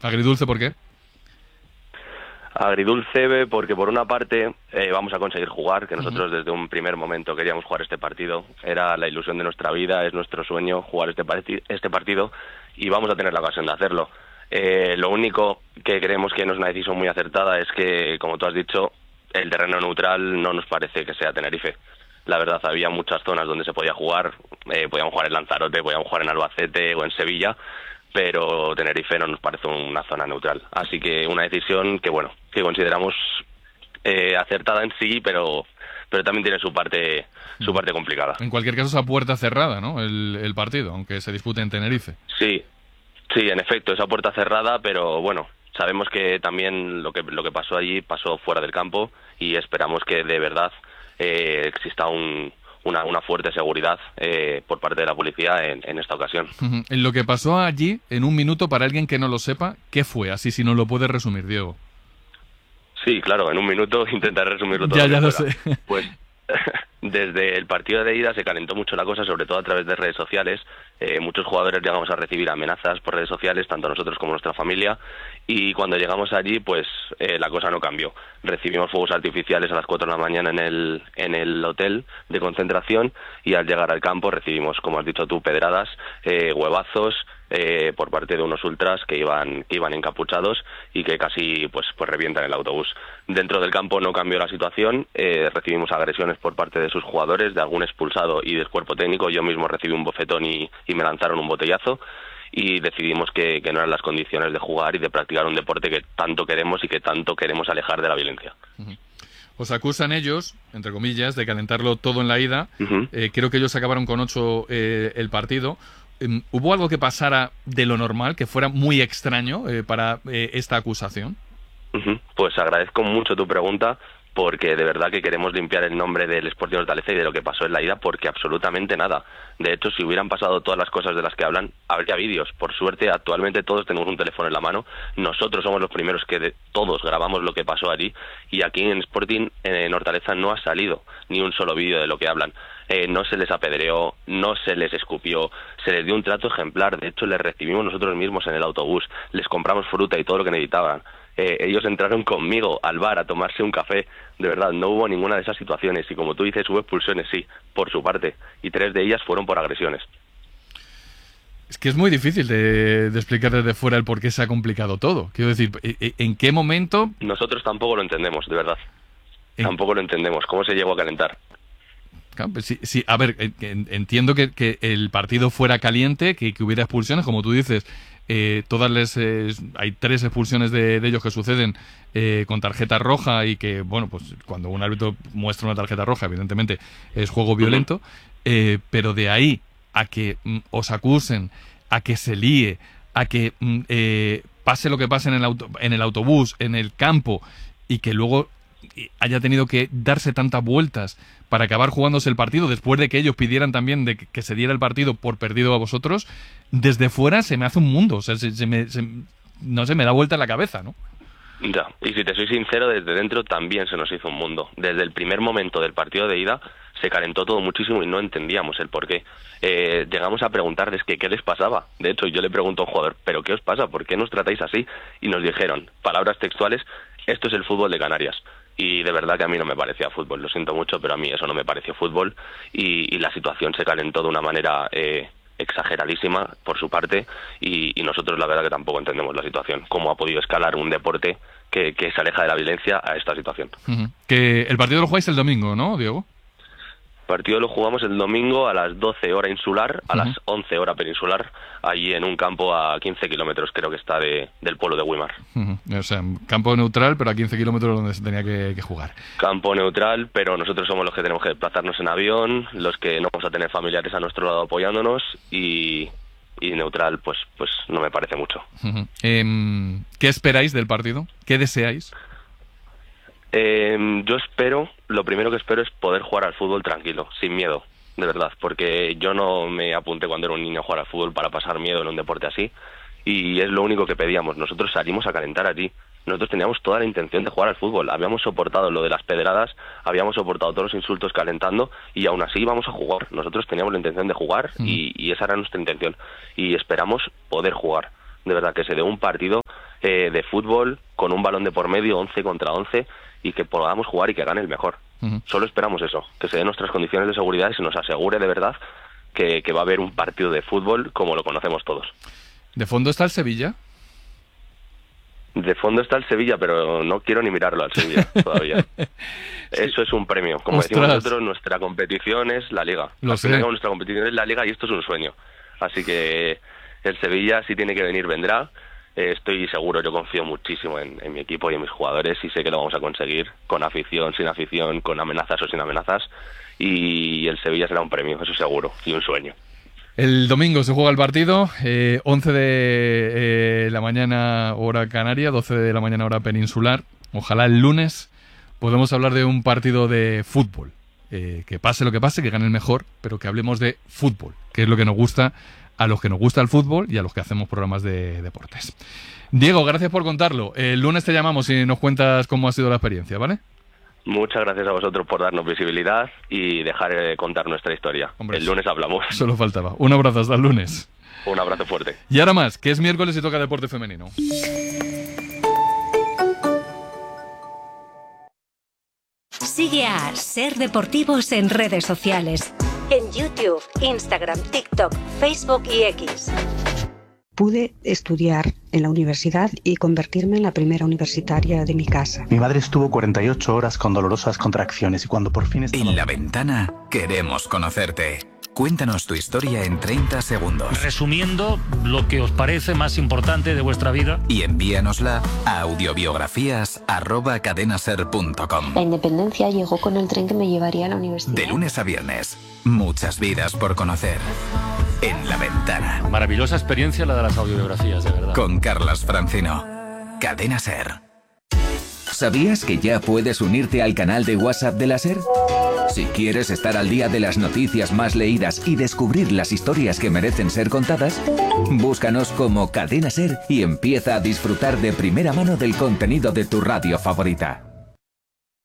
¿Agridulce por qué? Agridulce porque por una parte vamos a conseguir jugar, que nosotros desde un primer momento queríamos jugar este partido, era la ilusión de nuestra vida, es nuestro sueño jugar este partido y vamos a tener la ocasión de hacerlo. Lo único que creemos que no es una decisión muy acertada es que, como tú has dicho, el terreno neutral no nos parece que sea Tenerife. La verdad, había muchas zonas donde se podía jugar, podíamos jugar en Lanzarote, podíamos jugar en Albacete o en Sevilla, pero Tenerife no nos parece una zona neutral. Así que una decisión que, bueno, que consideramos acertada en sí, pero también tiene su parte complicada. En cualquier caso es a puerta cerrada, ¿no? El partido, aunque se dispute en Tenerife. Sí, en efecto, es a puerta cerrada, pero bueno, sabemos que también lo que pasó allí pasó fuera del campo y esperamos que de verdad exista una fuerte seguridad por parte de la policía en esta ocasión. En lo que pasó allí, en un minuto, para alguien que no lo sepa, ¿qué fue? Así si nos lo puedes resumir, Diego. Sí, claro, en un minuto intentaré resumirlo todo. Ya lo sé. Pues desde el partido de ida se calentó mucho la cosa, sobre todo a través de redes sociales. Muchos jugadores llegamos a recibir amenazas por redes sociales, tanto nosotros como nuestra familia, y cuando llegamos allí, pues la cosa no cambió. Recibimos fuegos artificiales a las 4 de la mañana en el hotel de concentración, y al llegar al campo recibimos, como has dicho tú, pedradas, huevazos, por parte de unos ultras que iban encapuchados y que casi pues revientan el autobús. Dentro del campo no cambió la situación, recibimos agresiones por parte de sus jugadores, de algún expulsado y del cuerpo técnico. Yo mismo recibí un bofetón y me lanzaron un botellazo, y decidimos que no eran las condiciones de jugar y de practicar un deporte que tanto queremos y que tanto queremos alejar de la violencia. Os acusan ellos, entre comillas, de calentarlo todo en la ida. Creo que ellos acabaron con 8 el partido. ¿Hubo algo que pasara de lo normal, que fuera muy extraño para esta acusación? Pues agradezco mucho tu pregunta, porque de verdad que queremos limpiar el nombre del Sporting Hortaleza y de lo que pasó en la ida, porque absolutamente nada. De hecho, si hubieran pasado todas las cosas de las que hablan, habría vídeos. Por suerte, actualmente todos tenemos un teléfono en la mano. Nosotros somos los primeros que todos grabamos lo que pasó allí, y aquí en Sporting, en Hortaleza, no ha salido ni un solo vídeo de lo que hablan. No se les apedreó, no se les escupió, se les dio un trato ejemplar. De hecho, les recibimos nosotros mismos en el autobús, les compramos fruta y todo lo que necesitaban. Ellos entraron conmigo al bar a tomarse un café. De verdad, no hubo ninguna de esas situaciones, y como tú dices, hubo expulsiones, sí, por su parte, y 3 de ellas fueron por agresiones. Es que es muy difícil de explicar desde fuera el por qué se ha complicado todo. Quiero decir, ¿en qué momento? Nosotros tampoco lo entendemos, de verdad. Tampoco lo entendemos, cómo se llegó a calentar. Claro, pues sí, a ver, entiendo que el partido fuera caliente, que hubiera expulsiones, como tú dices. Hay 3 expulsiones de ellos que suceden con tarjeta roja, y que, bueno, pues cuando un árbitro muestra una tarjeta roja, evidentemente es juego violento, pero de ahí a que os acusen, a que se líe, a que pase lo que pase en el autobús, en el campo, y que luego haya tenido que darse tantas vueltas para acabar jugándose el partido, después de que ellos pidieran también de que se diera el partido por perdido a vosotros, desde fuera se me hace un mundo. O sea, no sé, me da vuelta en la cabeza, ¿no? Ya, y si te soy sincero, desde dentro también se nos hizo un mundo. Desde el primer momento del partido de ida se calentó todo muchísimo y no entendíamos el porqué. Llegamos a preguntarles qué les pasaba. De hecho, yo le pregunto a un jugador, ¿pero qué os pasa? ¿Por qué nos tratáis así? Y nos dijeron, palabras textuales, esto es el fútbol de Canarias. Y de verdad que a mí no me parecía fútbol, lo siento mucho, pero a mí eso no me pareció fútbol, y la situación se calentó de una manera exageradísima por su parte, y nosotros la verdad que tampoco entendemos la situación, cómo ha podido escalar un deporte que se aleja de la violencia a esta situación. Que el partido lo jugáis el domingo, ¿no, Diego? El partido lo jugamos el domingo a las 12 hora insular, a las 11 hora peninsular, allí en un campo a 15 kilómetros, creo que está del pueblo de Güímar. O sea, campo neutral, pero a 15 kilómetros donde se tenía que jugar. Campo neutral, pero nosotros somos los que tenemos que desplazarnos en avión, los que no vamos a tener familiares a nuestro lado apoyándonos, y neutral, pues no me parece mucho. ¿Qué esperáis del partido? ¿Qué deseáis? Yo espero, lo primero que espero es poder jugar al fútbol tranquilo, sin miedo, de verdad, porque yo no me apunté cuando era un niño a jugar al fútbol para pasar miedo en un deporte así, y es lo único que pedíamos. Nosotros salimos a calentar allí, nosotros teníamos toda la intención de jugar al fútbol, habíamos soportado lo de las pedradas, habíamos soportado todos los insultos calentando, y aún así íbamos a jugar. Nosotros teníamos la intención de jugar, y esa era nuestra intención, y esperamos poder jugar, de verdad, que se dé un partido de fútbol, con un balón de por medio, 11 contra 11, y que podamos jugar y que gane el mejor. Solo esperamos eso, que se den nuestras condiciones de seguridad y se nos asegure de verdad que va a haber un partido de fútbol como lo conocemos todos. ¿De fondo está el Sevilla? De fondo está el Sevilla, pero no quiero ni mirarlo al Sevilla todavía. Eso es un premio. Como decimos nosotros, nuestra competición es la Liga. Nuestra competición es la Liga y esto es un sueño. Así que el Sevilla, si tiene que venir, vendrá. Estoy seguro, yo confío muchísimo en mi equipo y en mis jugadores y sé que lo vamos a conseguir con afición, sin afición, con amenazas o sin amenazas, y el Sevilla será un premio, eso seguro, y un sueño. El domingo se juega el partido, 11 de la mañana hora canaria, 12 de la mañana hora peninsular. Ojalá el lunes podamos hablar de un partido de fútbol, que pase lo que pase, que gane el mejor, pero que hablemos de fútbol, que es lo que nos gusta a los que nos gusta el fútbol y a los que hacemos programas de deportes. Diego, gracias por contarlo. El lunes te llamamos y nos cuentas cómo ha sido la experiencia, ¿vale? Muchas gracias a vosotros por darnos visibilidad y dejar de contar nuestra historia. Hombre, el lunes hablamos. Solo faltaba. Un abrazo, hasta el lunes. Un abrazo fuerte. Y ahora más, que es miércoles y toca deporte femenino. Sigue a Ser Deportivos en redes sociales. En YouTube, Instagram, TikTok, Facebook y X. Pude estudiar en la universidad y convertirme en la primera universitaria de mi casa. Mi madre estuvo 48 horas con dolorosas contracciones y cuando por fin estaba... En La Ventana queremos conocerte. Cuéntanos tu historia en 30 segundos. Resumiendo lo que os parece más importante de vuestra vida. Y envíanosla a audiobiografías@cadenaser.com. La independencia llegó con el tren que me llevaría a la universidad. De lunes a viernes, muchas vidas por conocer. En La Ventana. Maravillosa experiencia la de las audiobiografías, de verdad. Con Carlas Francino. Cadena Ser. ¿Sabías que ya puedes unirte al canal de WhatsApp de la Ser? Si quieres estar al día de las noticias más leídas y descubrir las historias que merecen ser contadas, búscanos como Cadena Ser y empieza a disfrutar de primera mano del contenido de tu radio favorita.